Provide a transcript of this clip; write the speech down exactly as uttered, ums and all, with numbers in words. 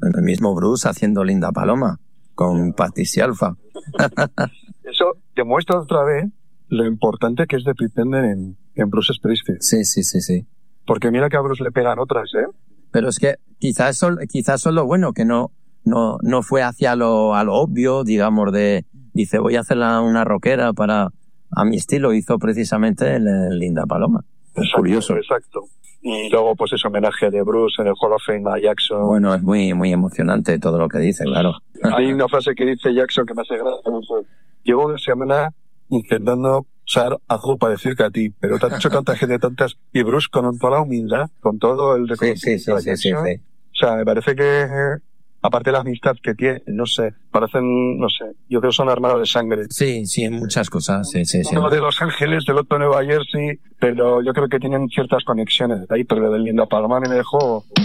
El mismo Bruce haciendo Linda Paloma con Patricia Alfa. Eso demuestra otra vez lo importante que es The Pretender en, en Bruce Springsteen. Sí, sí, sí, sí. Porque mira que a Bruce le pegan otras, ¿eh? Pero es que quizás eso, quizás eso es lo bueno, que no, no, no fue hacia lo, a lo obvio, digamos, de, dice, voy a hacer una rockera para, a mi estilo, hizo precisamente el, el Linda Paloma. Exacto, Curioso. Exacto. Y luego, pues ese homenaje de Bruce en el Hall of Fame a Jackson. Bueno, es muy, muy emocionante todo lo que dice, claro. Hay una frase que dice Jackson que me hace gracia. Llevo una semana intentando usar algo para decir que a ti, pero te ha dicho tanta gente, tantas... Y Bruce, con toda la humildad, con todo el reconocimiento sí, sí, sí, sí, sí, sí. O sea, me parece que, aparte de la amistad que tiene, no sé, parecen, no sé, yo creo que son hermanos de sangre. Sí, sí, en muchas cosas, sí, sí, sí. Uno de Los Ángeles, del otro de Nueva Jersey, pero yo creo que tienen ciertas conexiones de ahí, pero del Linda Paloma me dejó...